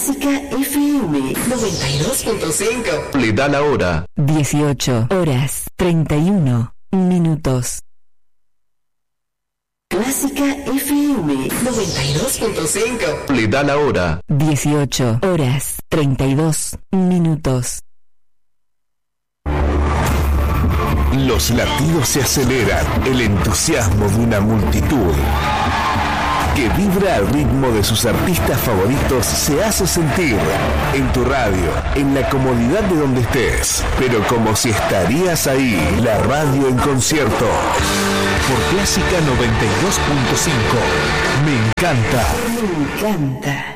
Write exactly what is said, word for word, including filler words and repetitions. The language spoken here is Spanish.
Clásica F M noventa y dos punto cinco. Le da la hora. dieciocho horas treinta y uno minutos. Clásica F M noventa y dos punto cinco. Le da la hora. dieciocho horas treinta y dos minutos. Los latidos se aceleran, el entusiasmo de una multitud que vibra al ritmo de sus artistas favoritos se hace sentir en tu radio, en la comodidad de donde estés, pero como si estarías ahí. La radio en concierto por Clásica noventa y dos punto cinco. Me encanta. Me encanta.